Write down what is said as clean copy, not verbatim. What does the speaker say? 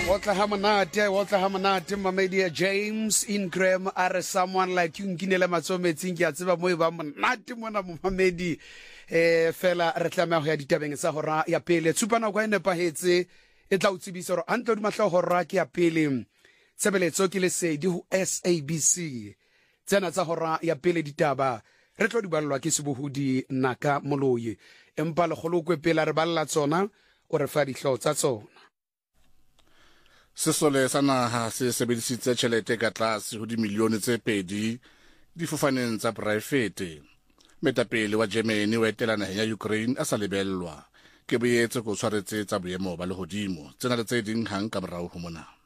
Wotla hamonate Mamedia James Ingram are someone like you nkinele matsometsing ke a tseba mo e ba monate mona Mamedi fela re tlamela go ya ditabeng tsa hora ya pele tsupana kwa ene pahetse e tla utsibisa gore antlo di matla hora ke ya pele tsebeletso ke le sedi ho SABC tsena tsa hora ya pele ditaba re tlo di ballwa ke Sebohodi Naka Moloyi empa le kgolokwe pele re balla tsona o re fa dihlo tsa tsona. Sesole sa naha se sebedisitse tjhelete ka tlase ho dimilione tse 2 difofaneng tsa poraefete. Metapele wa Germany wa etela naheng ya Ukraine a sa lebellwa ke boetse go tshwaretse tsa boemo ba lehodimo tsena le tse ding hang ka morao ho mona.